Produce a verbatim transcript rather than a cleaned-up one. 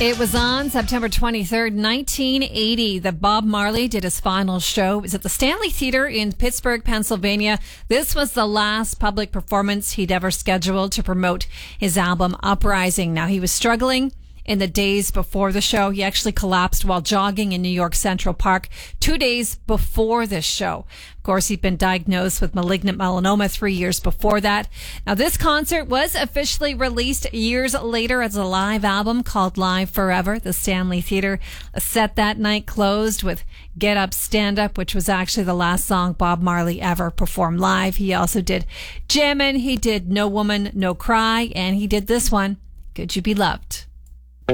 It was on September twenty-third, nineteen eighty, that Bob Marley did his final show. It was at the Stanley Theater in Pittsburgh, Pennsylvania. This was the last public performance he'd ever scheduled to promote his album Uprising. Now, he was struggling in the days before the show. He actually collapsed while jogging in New York Central Park two days before this show. Of course, he'd been diagnosed with malignant melanoma three years before that. Now, this concert was officially released years later as a live album called Live Forever. The Stanley Theater set that night closed with Get Up, Stand Up, which was actually the last song Bob Marley ever performed live. He also did Jammin', he did No Woman, No Cry, and he did this one, Could You Be Loved?